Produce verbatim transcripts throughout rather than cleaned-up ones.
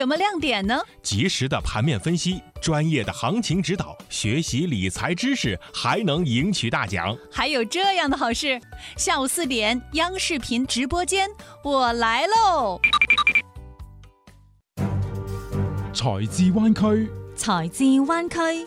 什么亮点呢？ 及时的盘面分析，专业的行情指导，学习理财知识，还能赢取大奖。 还有这样的好事，下午四点央视频直播间我来喽！ 財智灣區， 財智灣區。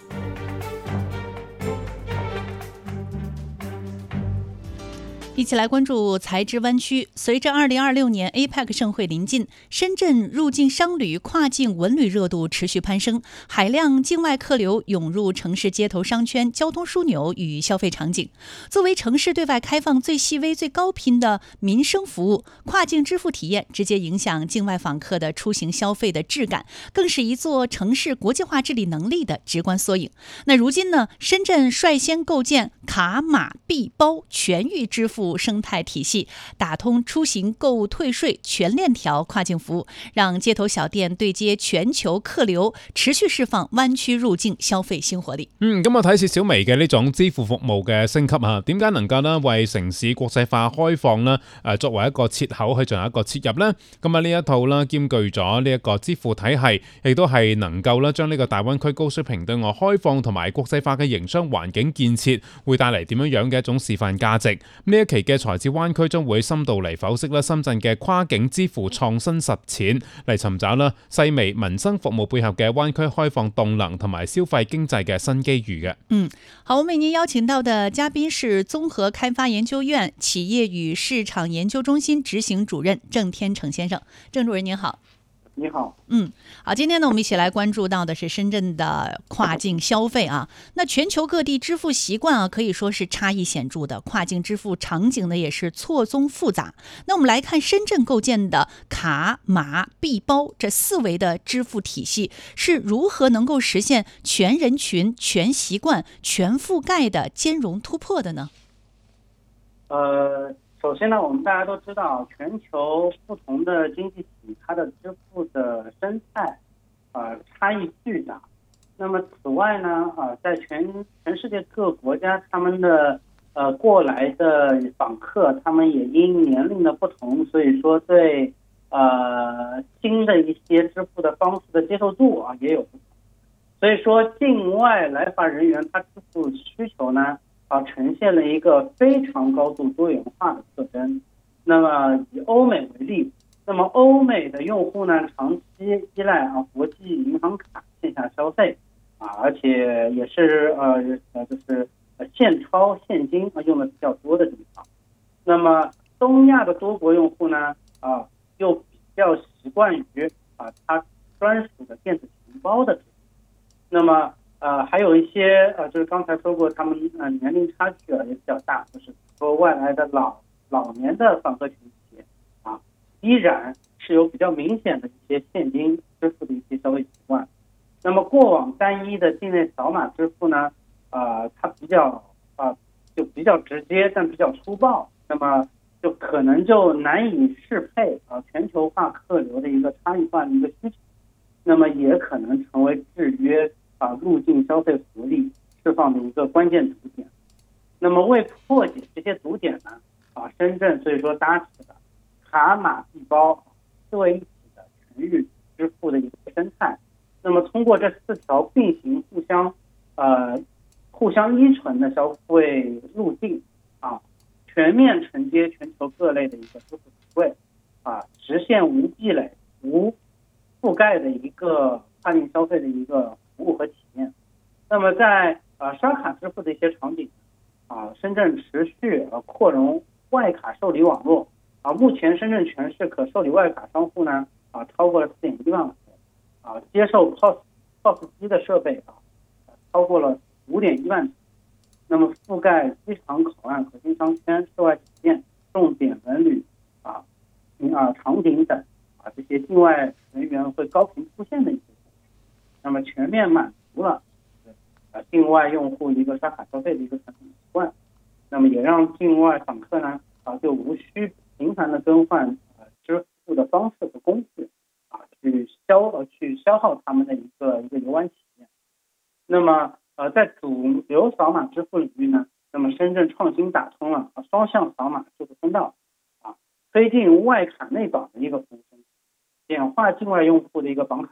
一起来关注财智湾区。随着二零二六年 A P E C 盛会临近，深圳入境商旅、跨境文旅热度持续攀升，海量境外客流涌入城市街头商圈、交通枢纽与消费场景。作为城市对外开放最细微、最高频的民生服务，跨境支付体验直接影响境外访客的出行消费的质感，更是一座城市国际化治理能力的直观缩影。那如今呢，深圳率先构建卡码币包全域支付生态体系，打通出行、购物、退税全链条跨境服务，让街頭小店對接全球客流，持續釋放灣區入境消費新活力。 嗯，咁我睇薛小薇嘅呢種支付服務嘅升級啊，點解能夠呢為城市國際化開放呢？誒，作為一個切口去進行一個切入呢？咁啊呢一套啦，兼具咗呢一個支付體系，亦都係能夠啦將呢個大灣區高水平對外開放同埋國際化嘅營商環境建設，會帶嚟點樣樣嘅一種示範價值。呢一期嘅財智灣區將會深度嚟剖析啦深圳嘅跨境支付創新實踐，嚟尋找啦細微民生服務背後嘅灣區開放動能同埋消費經濟嘅新機遇嘅。 嗯，好，我們為您邀請到的嘉賓是綜合開發研究院企業與市場研究中心執行主任鄭天成先生。鄭主任您好。 你好， 嗯，好，今天呢，我們一起來關注到的是深圳的跨境消費啊。那全球各地支付習慣啊，可以說是差異顯著的，跨境支付場景呢也是錯綜複雜。那我們來看深圳構建的卡碼幣包這四維的支付體系是如何能夠實現全人群、全習慣、全覆蓋的兼容突破的呢？ 呃。首先呢，我们大家都知道，全球不同的经济体，它的支付的生态，呃，差异巨大。那么此外呢，啊，在全全世界各个国家，他们的呃过来的访客，他们也因年龄的不同，所以说对呃新的一些支付的方式的接受度啊也有不同。所以说，境外来访人员他支付需求呢，啊，呈现了一个非常高度多元化的特征。那么以欧美为例，那么欧美的用户呢，长期依赖啊国际银行卡线下消费啊，而且也是呃呃就是现钞现金啊用的比较多的地方。那么东亚的多国用户呢，啊又比较习惯于啊它专属的电子钱包的支付。那么呃，还有一些呃，就是刚才说过，他们呃年龄差距啊也比较大，就是说外来的老老年的访客群体啊，依然是有比较明显的一些现金支付的一些消费习惯。那么过往单一的境内扫码支付呢，呃，它比较啊、呃、就比较直接，但比较粗暴，那么就可能就难以适配啊、呃、全球化客流的一个差异化的一个需求，那么也可能成为制约啊，入境消费活力释放的一个关键阻点。那么为破解这些阻点呢，啊，深圳所以说搭起了卡码币包四位一体的全域支付的一个生态。那么通过这四条并行、互相呃互相依存的消费路径啊，全面承接全球各类的一个支付体柜啊，实现无壁垒、无覆盖的一个跨境消费的一个服务和体验。那么在呃刷卡支付的一些场景啊，深圳持续呃扩容外卡受理网络啊，目前深圳全市可受理外卡商户呢啊超过了四点一万户啊，接受 P O S P O S 机的设备啊超过了五点一万。那么覆盖机场口岸、核心商圈、室外体验、重点文旅啊啊场景等啊这些境外人员会高频出现的一些。那么全面满足了呃境外用户一个刷卡消费的一个传统习惯，那么也让境外访客呢啊就无需频繁的更换呃支付的方式和工具啊去消呃去消耗他们的一个一个游玩体验。那么呃在主流扫码支付领域呢，那么深圳创新打通了啊双向扫码支付通道啊，推进外卡内绑的一个服务升级，简化境外用户的一个绑卡